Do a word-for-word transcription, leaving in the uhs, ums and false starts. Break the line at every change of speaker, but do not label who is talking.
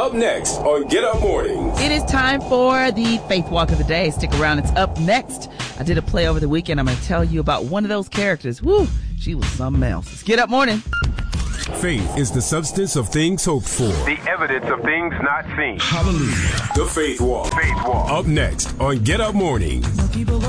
Up next on Get Up Mornings.
It is time for the Faith Walk of the Day. Stick around. It's up next. I did a play over the weekend. I'm going to tell you about one of those characters. Woo, she was something else. It's Get Up Morning.
Faith is the substance of things hoped for.
The evidence of things not seen.
Hallelujah. The Faith Walk.
Faith Walk.
Up next on Get Up Mornings.